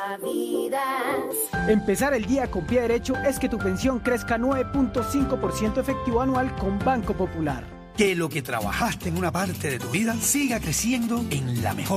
salvavidas. Empezar el día con pie derecho es que tu pensión crezca 9.5% efectivo anual con Banco Popular. Que lo que trabajaste en una parte de tu vida siga creciendo en la mejor.